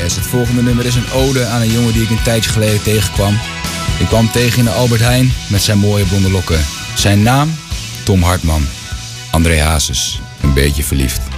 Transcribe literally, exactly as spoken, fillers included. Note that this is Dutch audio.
Yes, het volgende nummer is een ode aan een jongen die ik een tijdje geleden tegenkwam. Ik kwam hem tegen in de Albert Heijn met zijn mooie blonde lokken. Zijn naam? Tom Hartman. André Hazes. Een beetje verliefd.